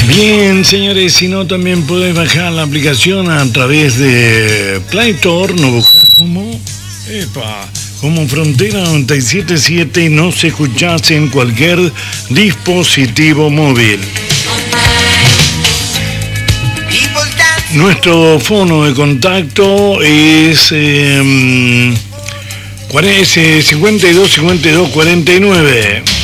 Bien, señores, si no, también podés bajar la aplicación a través de Play Store, no buscás como Frontera 977 y nos escuchás en cualquier dispositivo móvil. Nuestro fono de contacto es 52 52 49.